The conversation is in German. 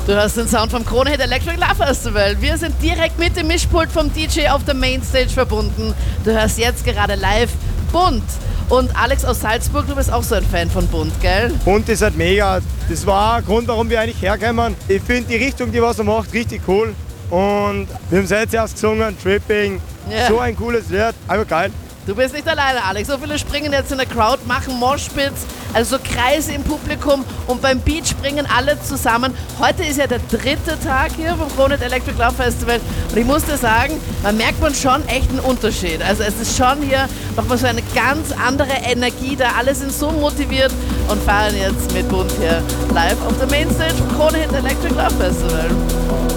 Du hörst den Sound vom Krone Hit Electric Love Festival. Wir sind direkt mit dem Mischpult vom DJ auf der Mainstage verbunden. Du hörst jetzt gerade live Bunt. Und Alex aus Salzburg, du bist auch so ein Fan von Bunt, gell? Bunt ist halt mega. Das war ein Grund, warum wir eigentlich herkommen. Ich finde die Richtung, die was er macht, richtig cool. Und wir haben selbst erst gesungen, Tripping. Ja. So ein cooles Lied, einfach geil. Du bist nicht alleine, Alex. So viele springen jetzt in der Crowd, machen Moshpits, also so Kreise im Publikum und beim Beat springen alle zusammen. Heute ist ja der 3. Tag hier vom Krone Hit Electric Love Festival und ich muss dir sagen, man merkt schon echt einen Unterschied. Also es ist schon hier nochmal so eine ganz andere Energie da. Alle sind so motiviert und feiern jetzt mit Bunt hier live auf der Mainstage vom Krone Hit Electric Love Festival.